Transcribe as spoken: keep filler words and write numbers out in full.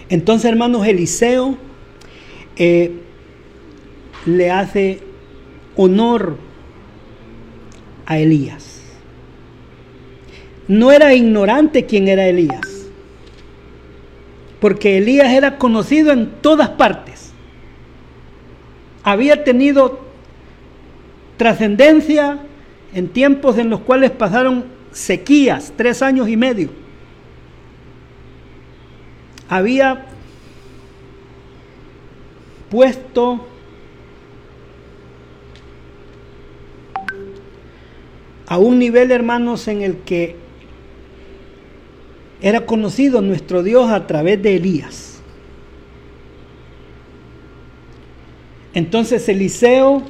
Entonces, hermanos, Eliseo eh, le hace honor a Elías. No era ignorante quién era Elías, porque Elías era conocido en todas partes. Había tenido trascendencia en tiempos en los cuales pasaron sequías, tres años y medio. Había puesto a un nivel, hermanos, en el que era conocido nuestro Dios a través de Elías. Entonces Eliseo